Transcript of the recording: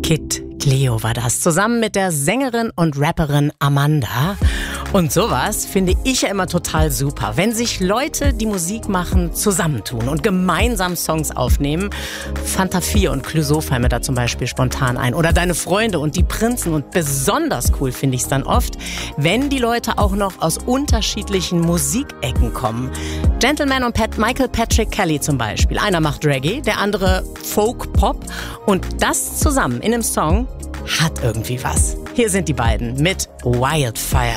Kid Cleo war das, zusammen mit der Sängerin und Rapperin Amanda. Und sowas finde ich ja immer total super, wenn sich Leute, die Musik machen, zusammentun und gemeinsam Songs aufnehmen. Fanta 4 und Clouseau fallen mir da zum Beispiel spontan ein. Oder Deine Freunde und die Prinzen. Und besonders cool finde ich es dann oft, wenn die Leute auch noch aus unterschiedlichen Musikecken kommen. Gentleman und Michael Patrick Kelly zum Beispiel. Einer macht Reggae, der andere Folk, Pop. Und das zusammen in einem Song hat irgendwie was. Hier sind die beiden mit Wildfire.